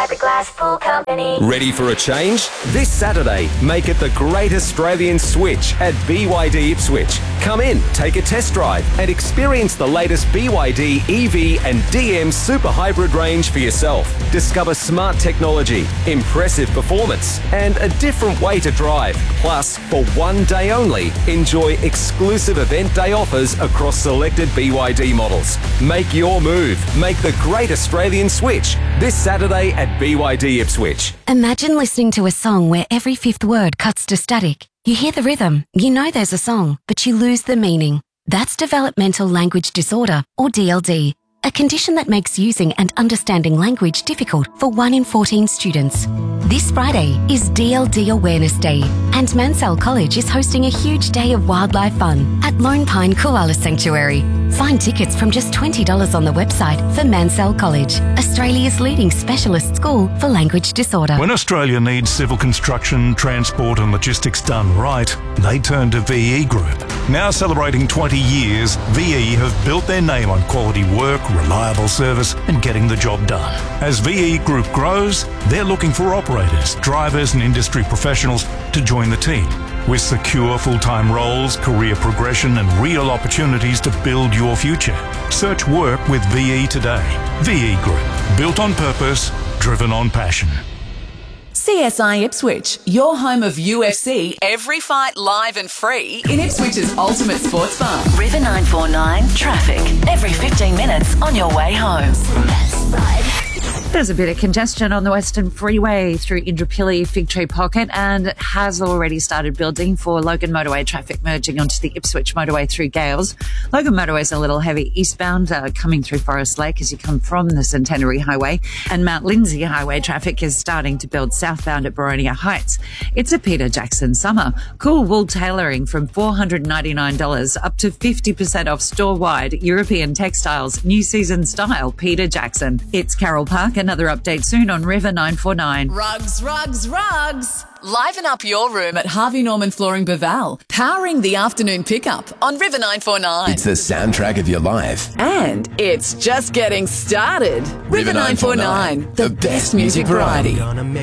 the Glass Pool Company. Ready for a change? This Saturday, make it the Great Australian Switch at BYD Ipswich. Come in, take a test drive and experience the latest BYD EV and DM Super Hybrid range for yourself. Discover smart technology, impressive performance and a different way to drive. Plus, for one day only, enjoy exclusive event day offers across selected BYD models. Make your move. Make the Great Australian Switch this Saturday at BYD Ipswich. Imagine listening to a song where every fifth word cuts to static. You hear the rhythm, you know there's a song, but you lose the meaning. That's developmental language disorder, or DLD, a condition that makes using and understanding language difficult for 1 in 14 students. This Friday is DLD Awareness Day, and Mansell College is hosting a huge day of wildlife fun at Lone Pine Koala Sanctuary. Find tickets from just $20 on the website for Mansell College, Australia's leading specialist school for language disorder. When Australia needs civil construction, transport and logistics done right, they turn to VE Group. Now celebrating 20 years, VE have built their name on quality work, reliable service and getting the job done. As VE Group grows, they're looking for operators, drivers and industry professionals to join the team. With secure full-time roles, career progression and real opportunities to build your future. Search work with VE today. VE Group. Built on purpose, driven on passion. CSI Ipswich, your home of UFC, every fight live and free in Ipswich's ultimate sports bar. River 949 traffic every 15 minutes on your way home. There's a bit of congestion on the Western Freeway through Indooroopilly Fig Tree Pocket, and it has already started building for Logan Motorway traffic merging onto the Ipswich Motorway through Gales. Logan Motorway is a little heavy eastbound coming through Forest Lake as you come from the Centenary Highway, and Mount Lindsay Highway traffic is starting to build southbound at Boronia Heights. It's a Peter Jackson summer. Cool wool tailoring from $499 up to 50% off store-wide European textiles, new season style, Peter Jackson. It's Carol Park. Another update soon on River 949. Rugs, rugs, rugs. Liven up your room at Harvey Norman Flooring Beval, powering the afternoon pickup on River 949. It's the soundtrack of your life. And it's just getting started. River 949, the best music variety.